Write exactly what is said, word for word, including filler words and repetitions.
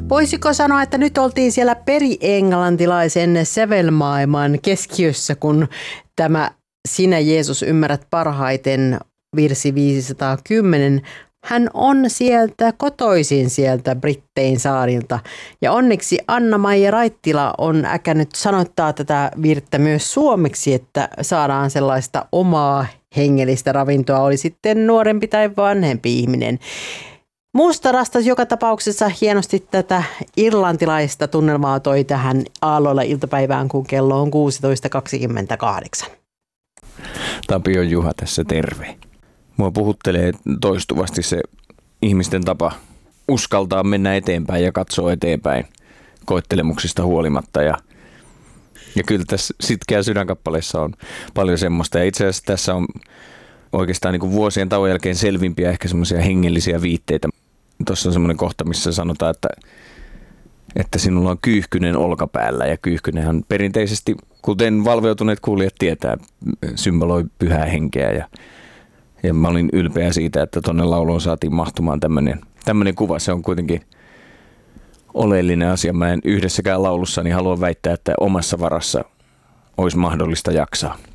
Voisiko sanoa, että nyt oltiin siellä peri-englantilaisen sävelmaailman keskiössä, kun tämä Sinä Jeesus ymmärrät parhaiten virsi viisisataakymmenen. Hän on sieltä kotoisin sieltä Brittein saarilta ja onneksi Anna-Maija Raittila on äkännyt sanottaa tätä virttä myös suomeksi, että saadaan sellaista omaa hengellistä ravintoa, oli sitten nuorempi tai vanhempi ihminen. Musta rastas joka tapauksessa hienosti tätä irlantilaista tunnelmaa toi tähän aalloilla iltapäivään, kun kello on kuusitoista kaksikymmentäkahdeksan. Tapio Juha tässä, terve. Mua puhuttelee toistuvasti se ihmisten tapa uskaltaa mennä eteenpäin ja katsoa eteenpäin koettelemuksista huolimatta. Ja, ja kyllä tässä Sitkeä sydänkappaleessa on paljon semmoista. Ja itse asiassa tässä on oikeastaan niin kuin vuosien tauon jälkeen selvimpiä ehkä semmoisia hengellisiä viitteitä. Tuossa on semmoinen kohta, missä sanotaan, että, että sinulla on kyyhkynen olkapäällä. Ja kyyhkynenhän perinteisesti, kuten valveutuneet kuulijat tietää, symboloi pyhää henkeä. Ja, ja mä olin ylpeä siitä, että tuonne lauluun saatiin mahtumaan tämmöinen, tämmöinen kuva. Se on kuitenkin oleellinen asia. Mä en yhdessäkään laulussani halua väittää, että omassa varassa olisi mahdollista jaksaa.